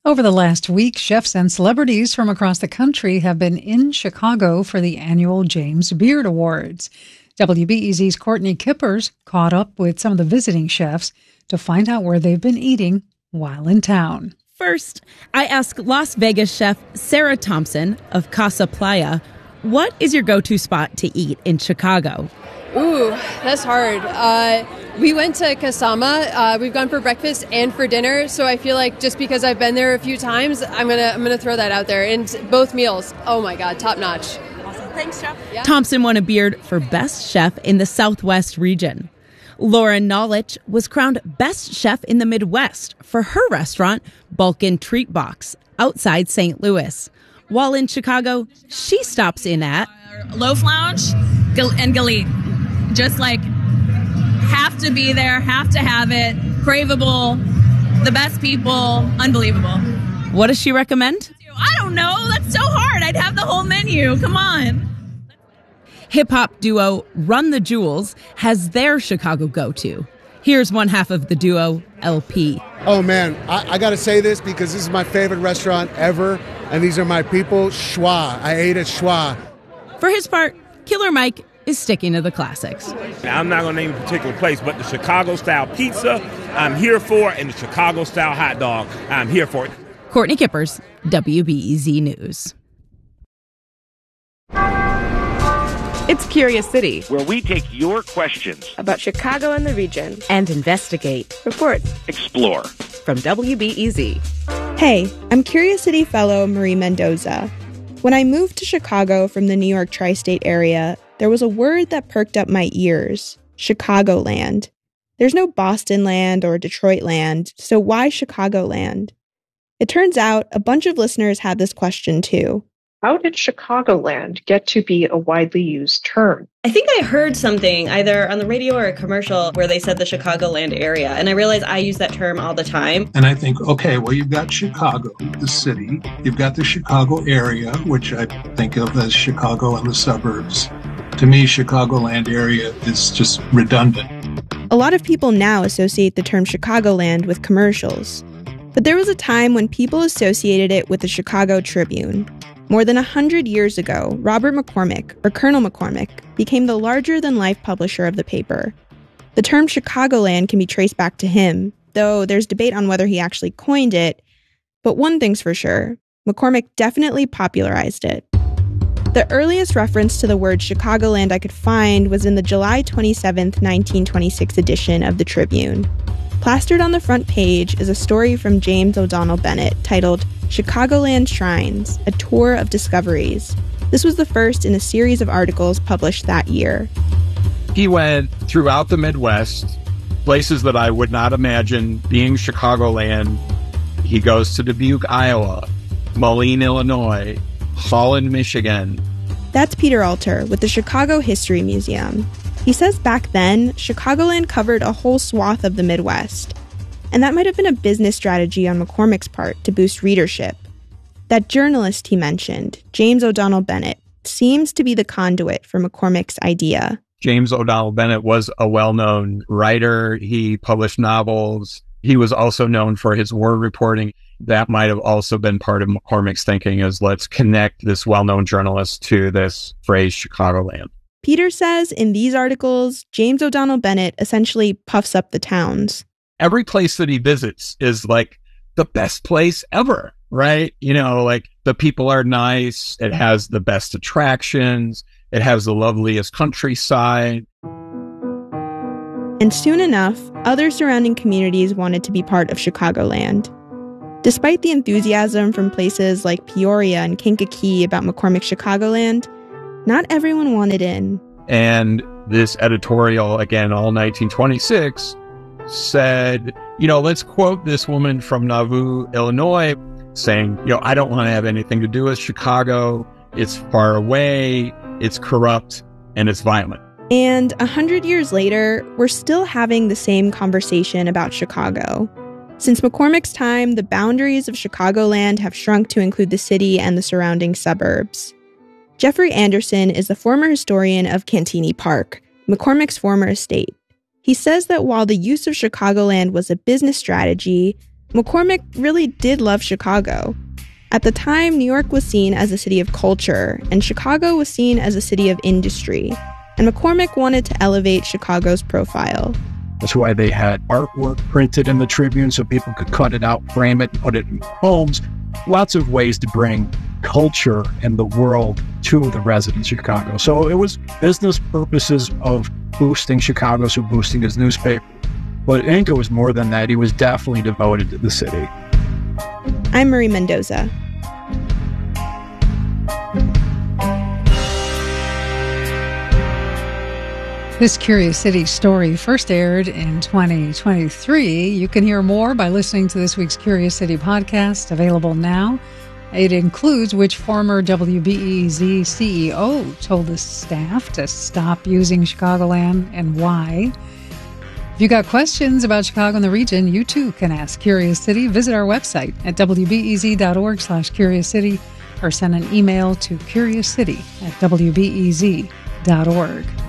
Over the last week, chefs and celebrities from across the country have been in Chicago for the annual James Beard Awards. WBEZ's Courtney Kippers caught up with some of the visiting chefs to find out where they've been eating while in town. First, I asked Las Vegas chef Sarah Thompson of Casa Playa, what is your go-to spot to eat in Chicago? Ooh, that's hard. We went to Kasama. We've gone for breakfast and for dinner, so I feel like just because I've been there a few times, I'm gonna throw that out there. And both meals, oh my God, top notch. Awesome. Thanks, Chef. Yeah. Thompson won a Beard for Best Chef in the Southwest region. Lauren Knowledge was crowned Best Chef in the Midwest for her restaurant, Balkan Treat Box, outside St. Louis. While in Chicago, she stops in at Loaf Lounge and Galit. Just like have to be there, have to have it, craveable, the best people, unbelievable. What does she recommend? I don't know. That's so hard. I'd have the whole menu. Come on. Hip-hop duo Run the Jewels has their Chicago go-to. Here's one half of the duo, LP. Oh, man, I got to say this because this is my favorite restaurant ever, and these are my people, Schwa. I ate at Schwa. For his part, Killer Mike is sticking to the classics. I'm not going to name a particular place, but the Chicago-style pizza, I'm here for, and the Chicago-style hot dog, I'm here for it. Courtney Kippers, WBEZ News. It's Curious City, where we take your questions about Chicago and the region and investigate, report, explore. From WBEZ. Hey, I'm Curious City fellow Marie Mendoza. When I moved to Chicago from the New York tri-state area, there was a word that perked up my ears, Chicagoland. There's no Boston land or Detroit land, so why Chicagoland? It turns out a bunch of listeners had this question too. How did Chicagoland get to be a widely used term? I think I heard something either on the radio or a commercial where they said the Chicagoland area, and I realized I use that term all the time. And I think, okay, well, you've got Chicago, the city. You've got the Chicago area, which I think of as Chicago and the suburbs. To me, Chicagoland area is just redundant. A lot of people now associate the term Chicagoland with commercials. But there was a time when people associated it with the Chicago Tribune. More than 100 years ago, Robert McCormick, or Colonel McCormick, became the larger-than-life publisher of the paper. The term Chicagoland can be traced back to him, though there's debate on whether he actually coined it. But one thing's for sure, McCormick definitely popularized it. The earliest reference to the word Chicagoland I could find was in the July 27, 1926 edition of the Tribune. Plastered on the front page is a story from James O'Donnell Bennett titled Chicagoland Shrines, a Tour of Discoveries. This was the first in a series of articles published that year. He went throughout the Midwest, places that I would not imagine being Chicagoland. He goes to Dubuque, Iowa, Moline, Illinois, Holland, Michigan. That's Peter Alter with the Chicago History Museum. He says back then, Chicagoland covered a whole swath of the Midwest. And that might have been a business strategy on McCormick's part to boost readership. That journalist he mentioned, James O'Donnell Bennett, seems to be the conduit for McCormick's idea. James O'Donnell Bennett was a well-known writer. He published novels. He was also known for his war reporting. That might have also been part of McCormick's thinking, is let's connect this well-known journalist to this phrase Chicagoland. Peter says in these articles, James O'Donnell Bennett essentially puffs up the towns. Every place that he visits is like the best place ever, right? You know, like the people are nice. It has the best attractions. It has the loveliest countryside. And soon enough, other surrounding communities wanted to be part of Chicagoland. Despite the enthusiasm from places like Peoria and Kankakee about McCormick's Chicagoland, not everyone wanted in. And this editorial, again, all 1926, said, you know, let's quote this woman from Nauvoo, Illinois, saying, you know, I don't want to have anything to do with Chicago. It's far away, it's corrupt, and it's violent. And 100 years later, we're still having the same conversation about Chicago. Since McCormick's time, the boundaries of Chicagoland have shrunk to include the city and the surrounding suburbs. Jeffrey Anderson is the former historian of Cantini Park, McCormick's former estate. He says that while the use of Chicagoland was a business strategy, McCormick really did love Chicago. At the time, New York was seen as a city of culture, and Chicago was seen as a city of industry. And McCormick wanted to elevate Chicago's profile. That's why they had artwork printed in the Tribune so people could cut it out, frame it, and put it in homes. Lots of ways to bring culture and the world to the residents of Chicago. So it was business purposes of boosting Chicago, so boosting his newspaper. But I think it was more than that. He was definitely devoted to the city. I'm Marie Mendoza. This Curious City story first aired in 2023. You can hear more by listening to this week's Curious City podcast, available now. It includes which former WBEZ CEO told his staff to stop using Chicagoland and why. If you got questions about Chicago and the region, you too can ask Curious City. Visit our website at wbez.org/curiouscity or send an email to curiouscity@wbez.org.